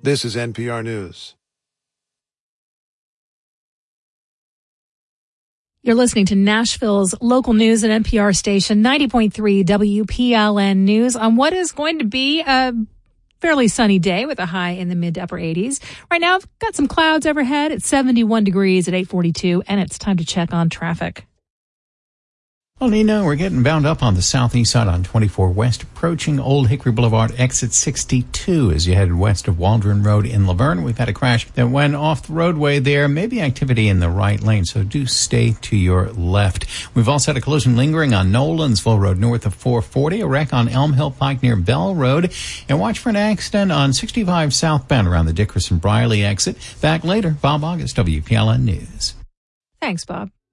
This is NPR News. You're listening to Nashville's local news at NPR station 90.3 WPLN News on what is going to be a fairly sunny day with a high in the mid to upper 80s. Right now, I've got some clouds overhead. It's 71 degrees at 8:42, and it's time to check on traffic. Well, Nina, we're getting bound up on the southeast side on 24 West, approaching Old Hickory Boulevard, exit 62 as you headed west of Waldron Road in Laverne. We've had a crash that went off the roadway there. Maybe activity in the right lane, so do stay to your left. We've also had a collision lingering on Nolensville Road north of 440, a wreck on Elm Hill Pike near Bell Road, and watch for an accident on 65 southbound around the Dickerson-Briley exit. Back later, Bob August, WPLN News. Thanks, Bob.